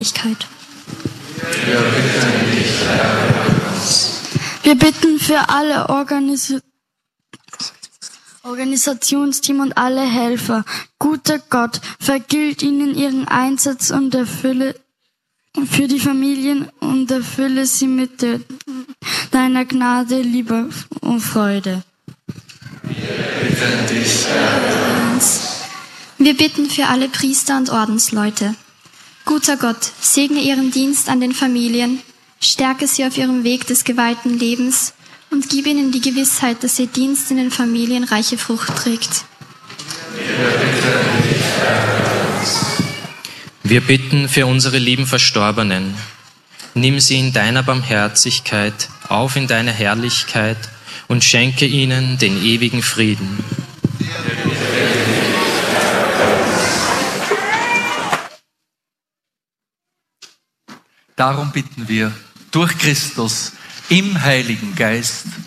Wir bitten für alle Organisationsteam und alle Helfer. Guter Gott, vergilt ihnen ihren Einsatz und erfülle für die Familien und erfülle sie mit deiner Gnade, Liebe und Freude. Wir bitten für alle Priester und Ordensleute. Guter Gott, segne ihren Dienst an den Familien, stärke sie auf ihrem Weg des geweihten Lebens und gib ihnen die Gewissheit, dass ihr Dienst in den Familien reiche Frucht trägt. Wir bitten für unsere lieben Verstorbenen. Nimm sie in deiner Barmherzigkeit auf in deine Herrlichkeit und schenke ihnen den ewigen Frieden. Darum bitten wir durch Christus im Heiligen Geist